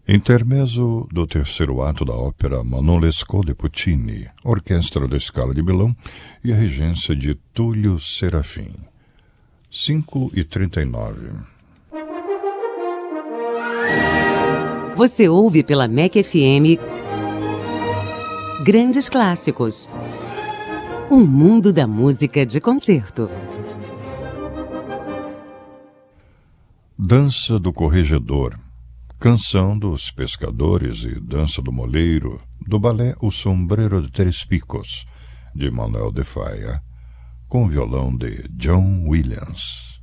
Intermezzo do terceiro ato da ópera Manon Lescaut de Puccini, Orquestra da Scala de Milão e a regência de Túlio Serafim. 5h39. Você ouve pela MEC FM Grandes Clássicos. Um mundo da música de concerto. Dança do Corregedor, Canção dos Pescadores e Dança do Moleiro, do balé O Sombrero de Tres Picos, de Manuel de Falla, com violão de John Williams.